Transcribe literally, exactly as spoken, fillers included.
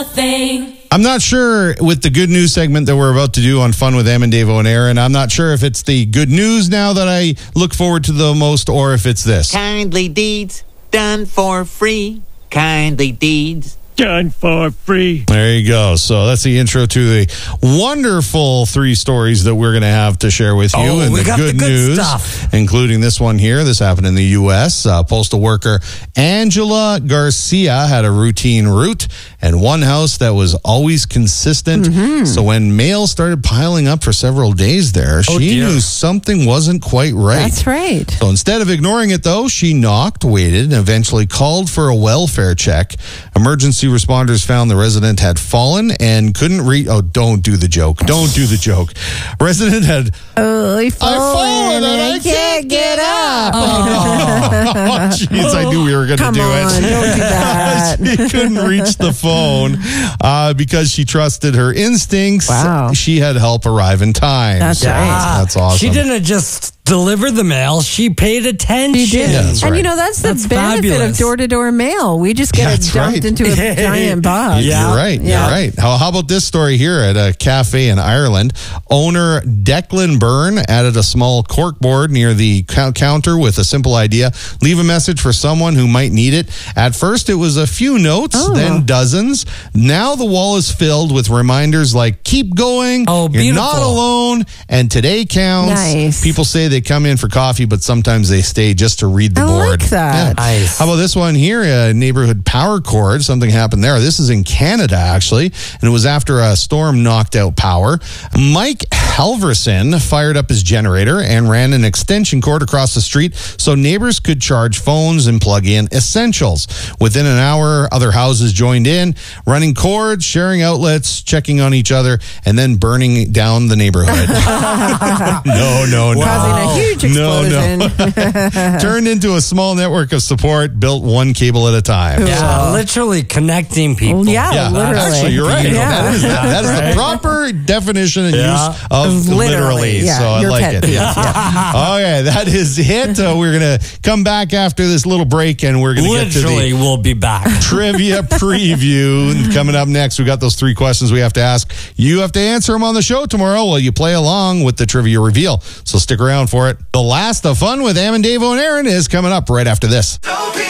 the Thing. I'm not sure with the good news segment that we're about to do on Fun with Em and Davo and Aaron. I'm not sure if it's the good news now that I look forward to the most or if it's this. Kindly deeds done for free. Kindly deeds done for free. There you go. So that's the intro to the wonderful three stories that we're going to have to share with you. Oh, and we the got good, the good news, stuff. including this one here. This happened in the U S Uh, postal worker Angela Garcia had a routine route and one house that was always consistent. Mm-hmm. So when mail started piling up for several days there, Oh, she dear. knew something wasn't quite right. That's right. So instead of ignoring it, though, she knocked, waited, and eventually called for a welfare check. Emergency responders found the resident had fallen and couldn't reach. Oh, don't do the joke. Don't do the joke. Resident had. Oh, I I've fallen and I can't get up. Oh, jeez, I knew we were going to Come do on, it. don't do that. She couldn't reach the phone uh, because she trusted her instincts. Wow. She had help arrive in time. That's So right. That's awesome. She didn't just deliver the mail. She paid attention. She did. Yeah, that's and right. you know, that's the That's benefit fabulous. of door-to-door mail. We just get That's it dumped right. into a giant box. Yeah. You're right. Yeah. You're right. How, how about this story here at a cafe in Ireland? Owner Declan Byrne added a small cork board near the cou- counter with a simple idea. Leave a message for someone who might need it. At first, it was a few notes, Oh. then dozens. Now the wall is filled with reminders like keep going, Oh, you're not beautiful. alone, and today counts. Nice. People say they come in for coffee, but sometimes they stay just to read the I board. like that. Yeah. Nice. How about this one here? A neighborhood power cord. Something happened there. This is in Canada, actually, and it was after a storm knocked out power. Mike Halverson fired up his generator and ran an extension cord across the street so neighbors could charge phones and plug in essentials. Within an hour, other houses joined in, running cords, sharing outlets, checking on each other, and then burning down the neighborhood. no, no, no. Causing a huge No, no. explosion. Turned into a small network of support, built one cable at a time. Yeah, literally connecting people. Yeah, Yeah, literally. actually, you're right. Yeah. That is, that is the proper definition and Yeah. use of literally. Literally, yeah, So I your like pet it. peeve, Okay, that is it. Uh, we're going to come back after this little break and we're going to get to Literally, the we'll be back. trivia preview. And coming up next, we got those three questions we have to ask. You have to answer them on the show tomorrow while you play along with the trivia reveal. So stick around for it. The last of Fun with Em and Davo and Aaron is coming up right after this. Don't be